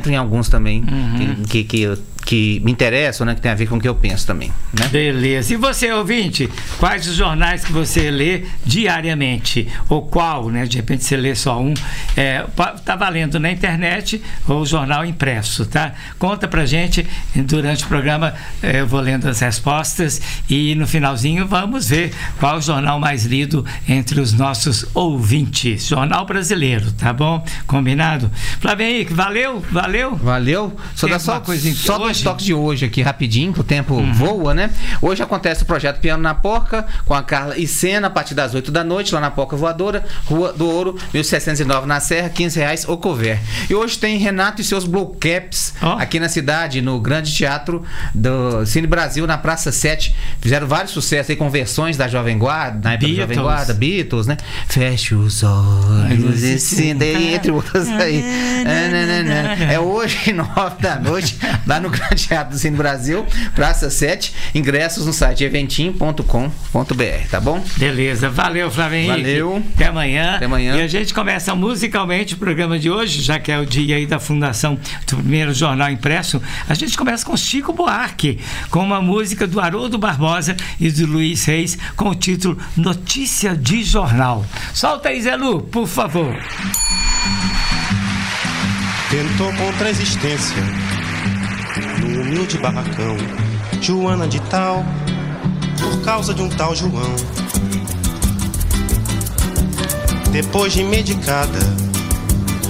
entro em alguns também que me interessam, né? Que tem a ver com o que eu penso também, né? Beleza. E você, ouvinte, quais os jornais que você lê diariamente? Ou qual, né? De repente você lê só um. Tá valendo na internet ou jornal impresso, tá? Conta pra gente durante o programa, eu vou lendo as respostas e no finalzinho vamos ver qual o jornal mais lido entre os nossos ouvintes. Jornal Brasileiro, tá bom? Combinado? Flávio Henrique, valeu? Só dá só dois toques de hoje aqui, rapidinho, que o tempo voa, né? Hoje acontece o projeto Piano na Porca, com a Carla e Sena, a partir das 8 da noite, lá na Porca Voadora, Rua do Ouro, 1609 na Serra, R$15 o cover. E hoje tem Renato e seus Blue Caps, aqui na cidade, no Grande Teatro do Cine Brasil, na Praça 7. Fizeram vários sucessos aí com versões da Jovem Guarda, na época da Jovem Guarda, Beatles, né? Feche os olhos e acende, entre outras aí. É hoje, 9 da noite, lá no Grande Teatro do Cine Brasil, Praça 7, ingressos no site eventim.com.br, tá bom? Beleza, valeu, Flávio Henrique. Valeu. Até amanhã. Até amanhã. E a gente começa musicalmente o programa de hoje, já que é o dia aí da fundação do primeiro jornal impresso. A gente começa com Chico Buarque, com uma música do Haroldo Barbosa e do Luiz Reis, com o título Notícia de Jornal. Solta aí, Zé Lu, por favor. Tentou contra a existência no humilde barracão, Joana de tal, por causa de um tal João. Depois de medicada,